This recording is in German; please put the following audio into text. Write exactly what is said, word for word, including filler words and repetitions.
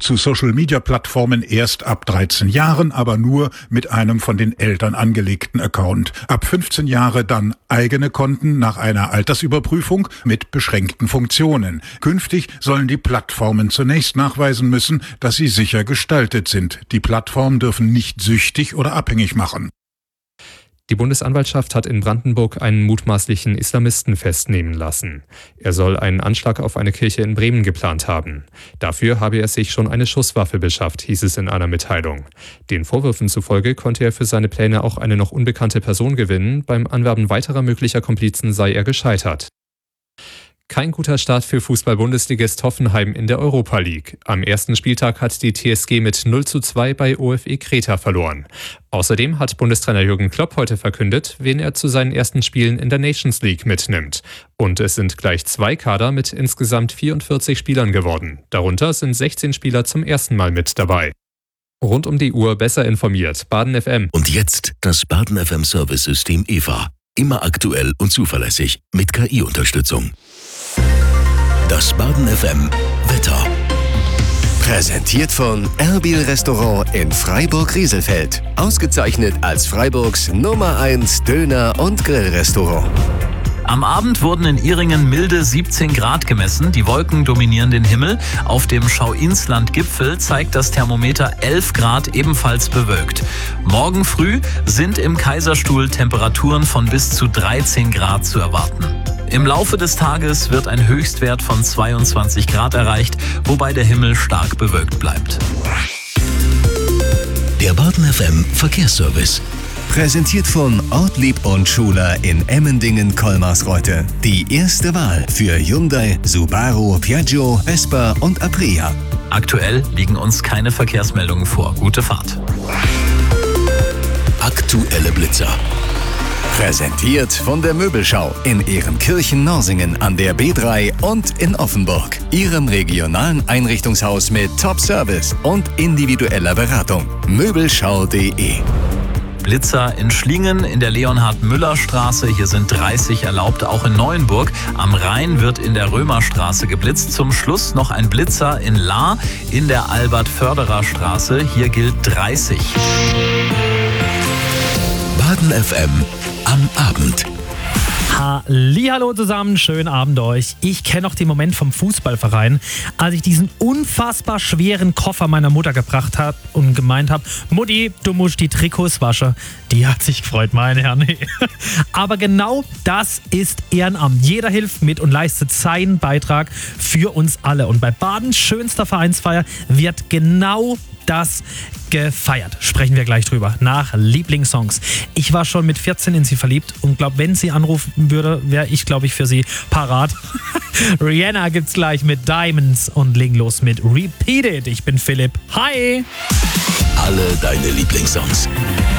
zu Social-Media-Plattformen erst ab dreizehn Jahren, aber nur mit einem von den Eltern angelegten Account. Ab fünfzehn Jahre dann eigene Konten nach einer Altersüberprüfung mit beschränkten Funktionen. Künftig sollen die Plattformen zunächst nachweisen müssen, dass sie sicher gestaltet sind. Die Plattformen dürfen nicht süchtig oder abhängig machen. Die Bundesanwaltschaft hat in Brandenburg einen mutmaßlichen Islamisten festnehmen lassen. Er soll einen Anschlag auf eine Kirche in Bremen geplant haben. Dafür habe er sich schon eine Schusswaffe beschafft, hieß es in einer Mitteilung. Den Vorwürfen zufolge konnte er für seine Pläne auch eine noch unbekannte Person gewinnen. Beim Anwerben weiterer möglicher Komplizen sei er gescheitert. Kein guter Start für Fußball-Bundesligist Hoffenheim in der Europa League. Am ersten Spieltag hat die T S G mit null zu zwei bei OFE Kreta verloren. Außerdem hat Bundestrainer Jürgen Klopp heute verkündet, wen er zu seinen ersten Spielen in der Nations League mitnimmt. Und es sind gleich zwei Kader mit insgesamt vierundvierzig Spielern geworden. Darunter sind sechzehn Spieler zum ersten Mal mit dabei. Rund um die Uhr besser informiert. Baden F M. Und jetzt das Baden F M Service-System E V A. Immer aktuell und zuverlässig mit K I-Unterstützung. Das Baden F M Wetter. Präsentiert von Erbil Restaurant in Freiburg-Rieselfeld. Ausgezeichnet als Freiburgs Nummer eins Döner- und Grillrestaurant. Am Abend wurden in Ihringen milde siebzehn Grad gemessen. Die Wolken dominieren den Himmel. Auf dem Schauinsland-Gipfel zeigt das Thermometer elf Grad, ebenfalls bewölkt. Morgen früh sind im Kaiserstuhl Temperaturen von bis zu dreizehn Grad zu erwarten. Im Laufe des Tages wird ein Höchstwert von zweiundzwanzig Grad erreicht, wobei der Himmel stark bewölkt bleibt. Der Baden F M Verkehrsservice. Präsentiert von Ortlieb und Schuler in Emmendingen-Kolmarsreuth. Die erste Wahl für Hyundai, Subaru, Piaggio, Vespa und Aprilia. Aktuell liegen uns keine Verkehrsmeldungen vor. Gute Fahrt. Aktuelle Blitzer. Präsentiert von der Möbelschau in Ehrenkirchen-Norsingen an der B drei und in Offenburg. Ihrem regionalen Einrichtungshaus mit Top-Service und individueller Beratung. Möbelschau punkt de. Blitzer in Schlingen in der Leonhard-Müller-Straße. Hier sind dreißig erlaubt, auch in Neuenburg. Am Rhein wird in der Römerstraße geblitzt. Zum Schluss noch ein Blitzer in Lahr in der Albert-Förderer-Straße. Hier gilt dreißig. Baden F M am Abend. Hallihallo zusammen, schönen Abend euch. Ich kenne noch den Moment vom Fußballverein, als ich diesen unfassbar schweren Koffer meiner Mutter gebracht habe und gemeint habe, Mutti, du musst die Trikots waschen. Die hat sich gefreut, meine Herren. Aber genau das ist Ehrenamt. Jeder hilft mit und leistet seinen Beitrag für uns alle. Und bei Badens schönster Vereinsfeier wird genau das gefeiert. Sprechen wir gleich drüber. Nach Lieblingssongs. Ich war schon mit vierzehn in sie verliebt und glaube, wenn sie anrufen würde, wäre ich, glaube ich, für sie parat. Rihanna gibt's gleich mit Diamonds und legen los mit Repeat It. Ich bin Philipp. Hi! Alle deine Lieblingssongs.